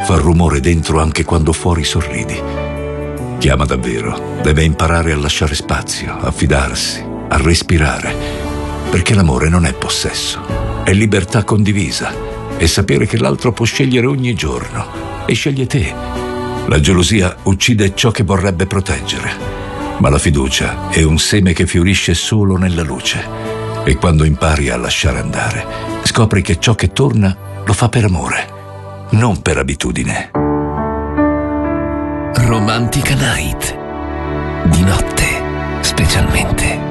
fa rumore dentro anche quando fuori sorridi. Chi ama davvero deve imparare a lasciare spazio, a fidarsi, a respirare, perché l'amore non è possesso, è libertà condivisa, è sapere che l'altro può scegliere ogni giorno e sceglie te. La gelosia uccide ciò che vorrebbe proteggere, ma la fiducia è un seme che fiorisce solo nella luce. E quando impari a lasciare andare, scopri che ciò che torna lo fa per amore, non per abitudine. Romantica Night. Di notte, specialmente.